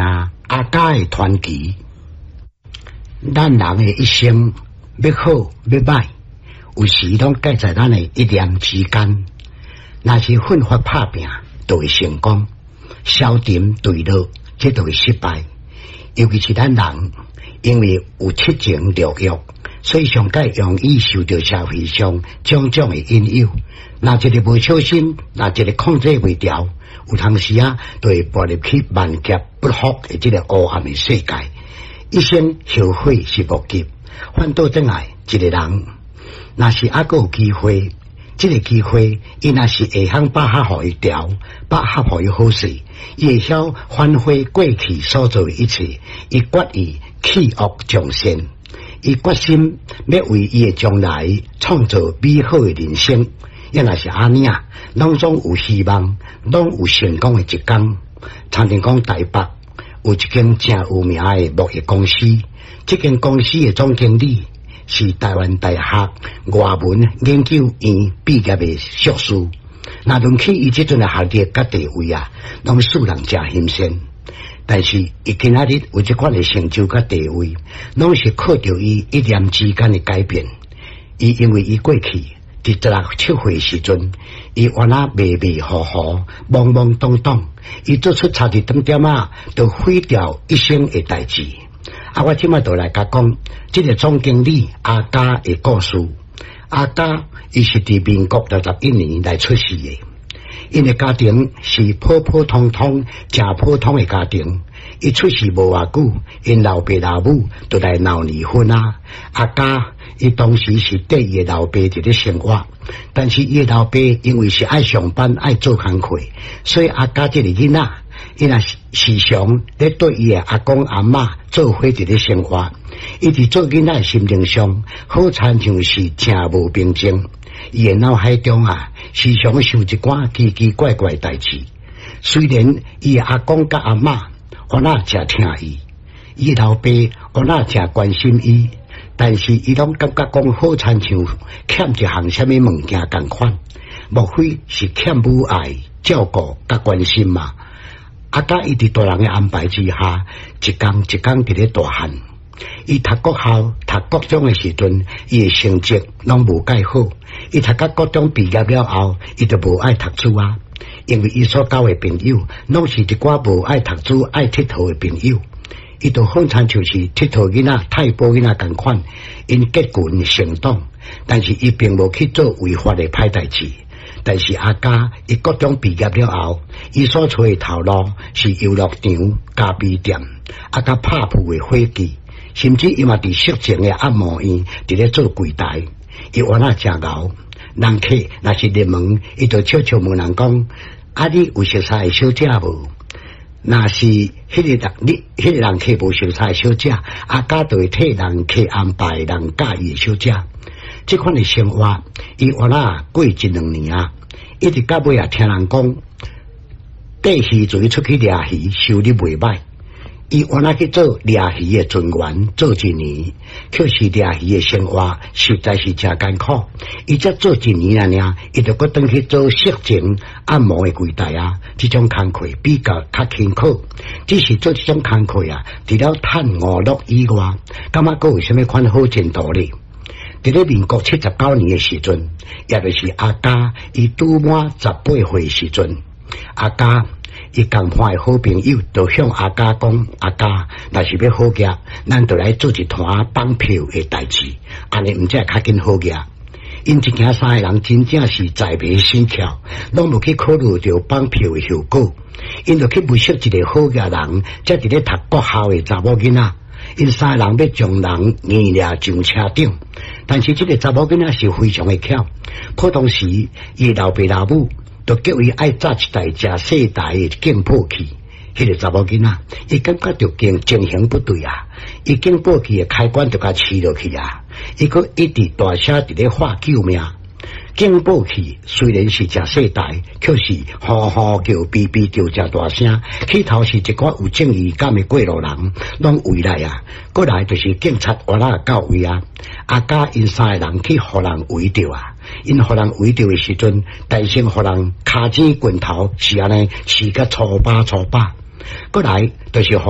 听阿家的传奇。咱人的一生要好要歹，有时拢介在咱的一念之间。若是奋发打拼，就会成功；消沉堕落，这就会失败。尤其是咱人，因为有七情六欲，所以上介容易受到社会上种种的引诱。若一个无小心，若一个控制袂调，有当时就会步入去万劫不复的这个黑暗的世界。一生后悔是无及，反倒转来一个人，若是还佫有机会，这个机会，伊若是会晓把握好伊调，把握好伊好势，伊会晓反悔过去所做的一切，伊决意弃恶从善，伊决心要为伊的将来创造美好的人生。也若是安尼拢总有希望，拢有成功的一天。常听讲台北有一间正有名的木业公司，这间公司的总经理是台湾大学外文研究院毕业的硕士。那论起伊这阵的学历甲地位拢使人真欣赏。但是伊今仔日有这款的成就甲地位，拢是靠着伊一念之间的改变。伊因为伊过去伫16、17岁时阵，伊原来迷迷糊糊、懵懵懂懂，伊做出差一点点就毁掉一生的代志。我即摆就来甲讲，这个总经理阿家的故事。阿家伊是伫民国61年来出世的，因的家庭是普普通通、正普通的家庭。伊出世无偌久，因老爸老母就来闹离婚阿家伊当时是缀伊的老爸伫咧生活，但是伊的老爸因为是爱上班爱做工课，所以阿家这个囡仔，伊若时常咧对伊的阿公阿嬷做伙伫咧生活。伊伫做囡仔心灵上，好亲像是正无平静。伊的脑海中时常想一寡奇奇怪怪代志。虽然伊的阿公甲阿嬷原来真疼伊，伊老爸原来真关心伊，但是伊拢感觉讲好亲像欠一项什么物件同款，莫非是欠母爱、照顾甲关心嘛？阿家伊伫大人的安排之下，一天一天伫咧大汉。伊读国校、读高中的时阵，伊的成绩拢无介好。伊读到高中毕业了后，伊就无爱读书因为伊所交的朋友，拢是一寡无爱读书、爱佚佗的朋友。伊就好亲像是佚佗囡仔、太保囡仔同款，因结群成党，但是伊并无去做违法的歹代志。但是阿家伊高中毕业了后，伊所找的头路是游乐场、咖啡店，甲拍铺的伙计。甚至伊嘛伫色情的按摩院伫咧做柜台，伊原来真熬。人客若是入门，伊就悄悄问人讲：你有熟悉的小姐无？若是迄个人客无熟悉的小姐，阿家就会替人客安排人介意的小姐。这款的生活，伊原来过1-2年一直到尾听人讲，底鱼就出去掠鱼，收入袂歹。伊原来去做掠鱼的船员，做1年，可是掠鱼的生活实在是真艰苦。伊才做1年伊就搁转去做色情按摩的柜台这种工课比较较辛苦。只是做这种工课除了趁5乐以外，感觉佫有啥物款好前途呢？伫咧民国79年的时阵，也就是阿家伊拄满18岁时阵，阿家伊共伴的好朋友就向阿家讲：阿家，若是要好业，咱就来做一团绑票的代志，安尼毋才较紧好业。因一行3个人真正是在迷心窍，拢无去考虑到绑票的效果。因就去物色一个好业人，才伫咧读国校的查某囡仔。因3个人要将人硬掠上车顶，但是这个查某囡仔是非常的巧。普通时，伊老爸老母就叫伊爱扎一台正细台的警报器。迄个查某囡仔，伊感觉到情形不对伊警报器的开关就甲刺落去伊佫一直大声伫咧喊救命。警报器虽然是正细台，却是呼呼叫、哔哔叫正大声。起头是一寡有正义感的过路人，拢围来过来就是警察活啦到位阿家因3个人去互人围着因互人围着的时阵，大声互人卡尖棍头是安尼，刺甲粗巴。过来就是